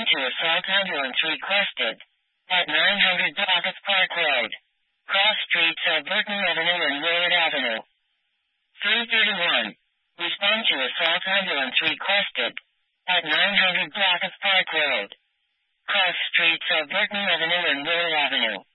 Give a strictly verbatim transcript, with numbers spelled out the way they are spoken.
to assault ambulance requested at nine hundred Blackett Park Road. Cross streets of Burton Avenue and Willard Avenue. three thirty-one. Respond to assault ambulance requested at nine hundred Blackett Park Road. Cross streets of Burton Avenue and Willard Avenue.